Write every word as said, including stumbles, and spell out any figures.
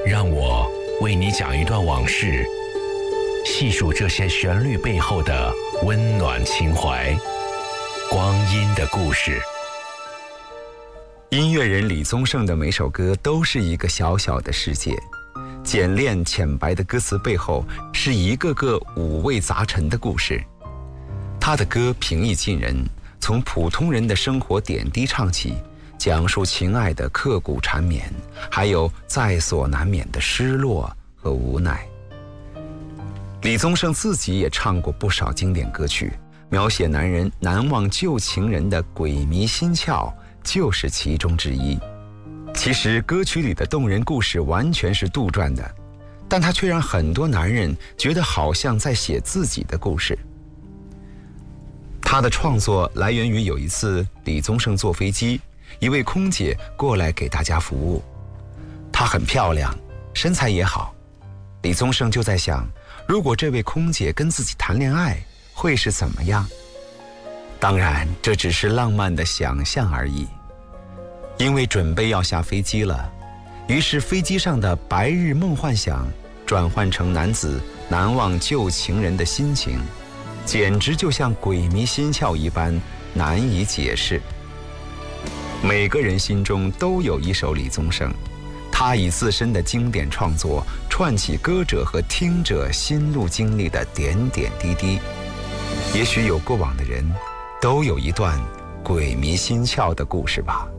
让我为你讲一段往事，细数这些旋律背后的温暖情怀。光阴的故事。 音乐人李宗盛的每首歌都是一个小小的世界，简练浅白的歌词背后是一个个五味杂陈的故事。他的歌平易近人，从普通人的生活点滴唱起，讲述情爱的刻骨缠绵，还有在所难免的失落和无奈。李宗盛自己也唱过不少经典歌曲，描写男人难忘旧情人的鬼迷心窍就是其中之一。其实歌曲里的动人故事完全是杜撰的，但他却让很多男人觉得好像在写自己的故事。他的创作来源于有一次李宗盛坐飞机，一位空姐过来给大家服务，她很漂亮，身材也好。李宗盛就在想，如果这位空姐跟自己谈恋爱会是怎么样？当然这只是浪漫的想象而已。因为准备要下飞机了，于是飞机上的白日梦幻想转换成男子难忘旧情人的心情，简直就像鬼迷心窍一般难以解释。每个人心中都有一首李宗盛，他以自身的经典创作串起歌者和听者心路经历的点点滴滴。也许有过往的人都有一段鬼迷心窍的故事吧。